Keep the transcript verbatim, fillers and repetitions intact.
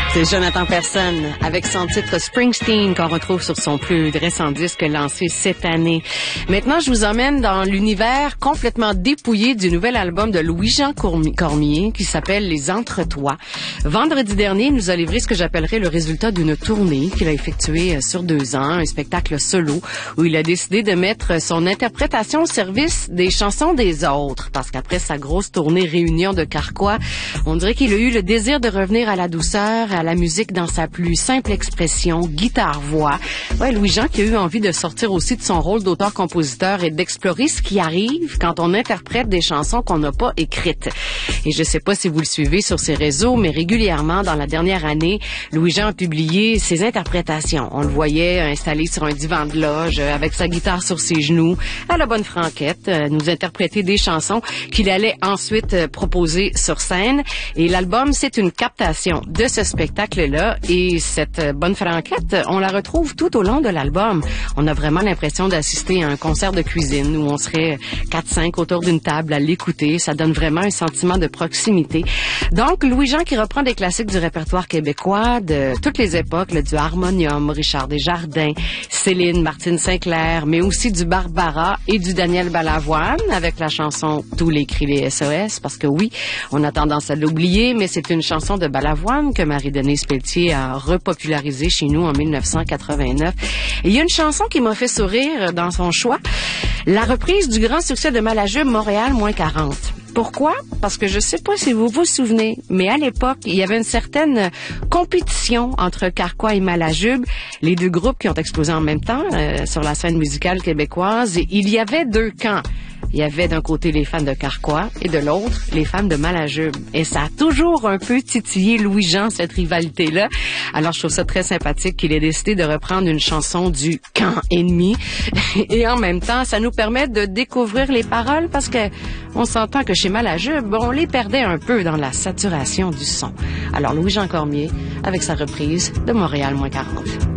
C'est Jonathan Person avec son titre Springsteen qu'on retrouve sur son plus récent disque lancé cette année. Maintenant, je vous emmène dans l'univers complètement dépouillé du nouvel album de Louis-Jean Cormier qui s'appelle Les Entretois. Vendredi dernier, il nous a livré ce que j'appellerais le résultat d'une tournée qu'il a effectuée sur deux ans, un spectacle solo où il a décidé de mettre son interprétation au service des chansons des autres parce qu'après sa grosse tournée réunion de Carquois, on dirait qu'il a eu le désir de revenir à la douceur, à la musique dans sa plus simple expression, guitare-voix. Ouais, Louis-Jean qui a eu envie de sortir aussi de son rôle d'auteur-compositeur et d'explorer ce qui arrive quand on interprète des chansons qu'on n'a pas écrites. Et je sais pas si vous le suivez sur ses réseaux, mais régulièrement, dans la dernière année, Louis-Jean a publié ses interprétations. On le voyait installé sur un divan de loge, avec sa guitare sur ses genoux, à la bonne franquette, nous interpréter des chansons qu'il allait ensuite proposer sur scène. Et l'album, c'est une captation de ce spectacle-là. Et cette bonne franquette, on la retrouve tout au long de l'album. On a vraiment l'impression d'assister à un concert de cuisine où on serait quatre cinq autour d'une table à l'écouter. Ça donne vraiment un sentiment de proximité. Donc, Louis-Jean qui reprend des classiques du répertoire québécois de toutes les époques, là, du harmonium, Richard Desjardins, Céline, Martine Sinclair, mais aussi du Barbara et du Daniel Balavoine avec la chanson Tous les cris les S O S, parce que oui, on a tendance à l'oublier, mais c'est une chanson de Balavoine que Marie-Denise Pelletier a repopularisée chez nous en mille neuf cent quatre-vingt-neuf. Et il y a une chanson qui m'a fait sourire dans son choix, la reprise du grand succès de Malajube, Montréal moins quarante. Pourquoi? Parce que je sais pas si vous vous souvenez, mais à l'époque, il y avait une certaine compétition entre Carquois et Malajube, les deux groupes qui ont explosé en même temps euh, sur la scène musicale québécoise. Et il y avait deux camps. Il y avait d'un côté les fans de Carquois et de l'autre les fans de Malajube. Et ça a toujours un peu titillé Louis-Jean, cette rivalité-là. Alors je trouve ça très sympathique qu'il ait décidé de reprendre une chanson du camp ennemi. Et en même temps, ça nous permet de découvrir les paroles parce que on s'entend que chez Malajube, on les perdait un peu dans la saturation du son. Alors Louis-Jean Cormier avec sa reprise de Montréal moins quarante.